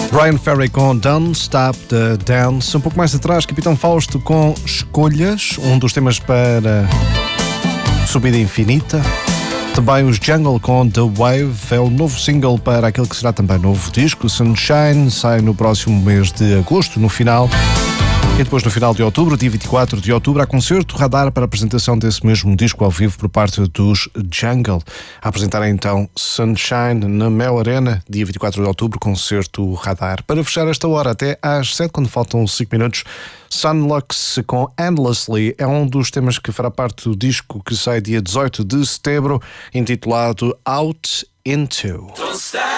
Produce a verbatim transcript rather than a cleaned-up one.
Bryan Ferry com Don't Stop the Dance. Um pouco mais atrás, Capitão Fausto com Escolhas, um dos temas para Subida Infinita. Também os Jungle com The Wave, é o novo single para aquele que será também novo disco. Sunshine sai no próximo mês de agosto, no final. E depois, no final de outubro, dia vinte e quatro de outubro, há concerto Radar para a apresentação desse mesmo disco ao vivo por parte dos Jungle. A apresentar então Sunshine na Mel Arena, dia vinte e quatro de outubro, concerto Radar. Para fechar esta hora, até às sete, quando faltam cinco minutos, Sunlux com Endlessly é um dos temas que fará parte do disco que sai dia dezoito de setembro, intitulado Out Into.